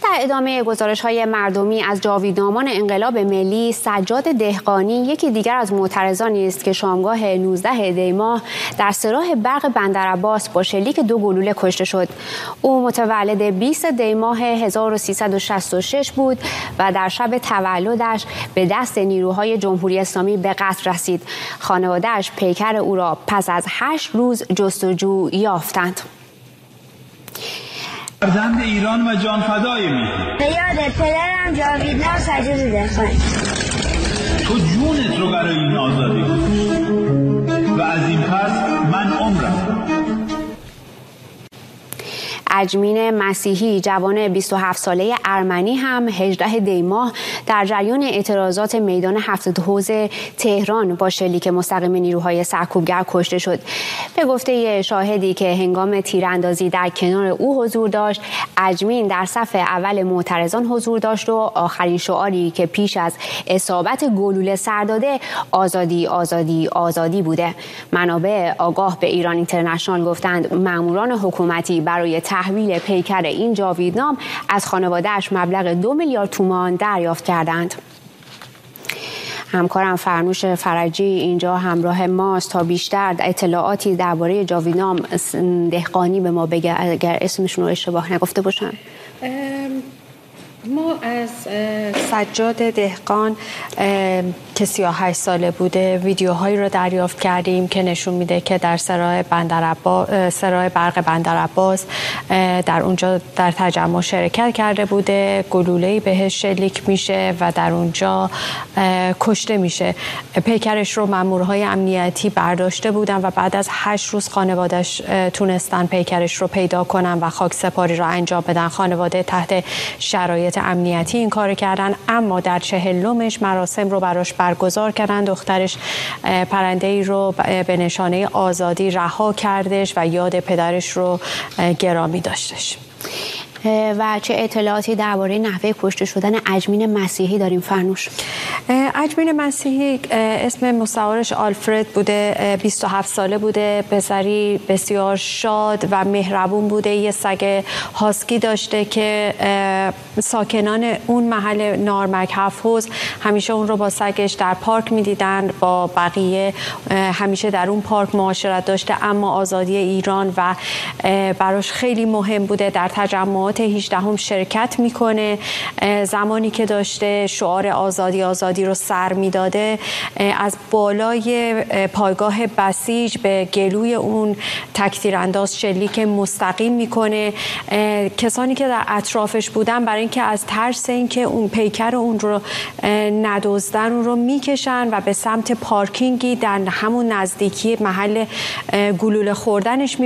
در ادامه گزارش‌های مردمی از جاویدنامان انقلاب ملی، سجاد دهقانی یکی دیگر از معترضانی است که شامگاه 19 دی ماه در سراح برق بندرعباس با شلیک 2 گلوله کشته شد. او متولد 20 دی ماه 1366 بود و در شب تولدش به دست نیروهای جمهوری اسلامی به قتل رسید. خانواده‌اش پیکر او را پس از 8 روز جستجو یافتند. فرزند ایران و جانفدای میهن. به یاد پدرم جاویدنام سجاد دهقانی. تو جونت رو برای این آزادی و از این پس من عمرم. اجمین مسیحی جوان 27 ساله ارمنی هم 18 دی ماه در جریان اعتراضات میدان هفت حوض تهران با شلیک مستقیم نیروهای سرکوبگر کشته شد. به گفته شاهدی که هنگام تیراندازی در کنار او حضور داشت، اجمین در صف اول معترضان حضور داشت و آخرین شعاری که پیش از اصابت گلوله سر داده آزادی آزادی آزادی بوده. منابع آگاه به ایران اینترنشنال گفتند ماموران حکومتی برای تحویل پیکر این جاویدنام از خانواده‌اش مبلغ 2 میلیارد تومان دریافت کردند. همکارم فرنوش فرجی اینجا همراه ماست تا بیشتر اطلاعاتی درباره جاویدنام دهقانی به ما بگه، اگر اسمشون رو اشتباه نگفته باشن. ما از سجاد دهقان که 38 ساله بوده ویدیوهایی رو دریافت کردیم که نشون میده که در سراح برق بندرعباس در اونجا در تجمع شرکت کرده بوده، گلوله‌ای بهش شلیک میشه و در اونجا کشته میشه. پیکرش رو مامورهای امنیتی برداشته بودن و بعد از 8 روز خانواده‌اش تونستن پیکرش رو پیدا کنن و خاکسپاری رو انجام بدن. خانواده تحت شرایط امنیتی این کار کردن، اما در 40مش مراسم رو براش برگزار کردن. دخترش پرنده‌ای رو به نشانه آزادی رها کردش و یاد پدرش رو گرامی داشتش. و چه اطلاعاتی درباره نحوه کشته شدن اجمین مسیحی داریم فرنوش؟ اجمین مسیحی اسم مستعارش آلفرد بوده، 27 ساله بوده، پسری بسیار شاد و مهربون بوده. یه سگ هاسکی داشته که ساکنان اون محل نارمک هفت حوض همیشه اون رو با سگش در پارک می‌دیدن، با بقیه همیشه در اون پارک معاشرت داشته، اما آزادی ایران و براش خیلی مهم بوده. در تجمعات 18 شرکت میکنه. زمانی که داشته شعار آزادی آزادی رو سر میداده، از بالای پایگاه بسیج به گلوی اون تکتیرانداز شلیک مستقیم میکنه. کسانی که در اطرافش بودن برای اینکه از ترس اینکه اون پیکر اون رو ندزدن اون رو میکشن و به سمت پارکینگی در همون نزدیکی محل گلوله خوردنش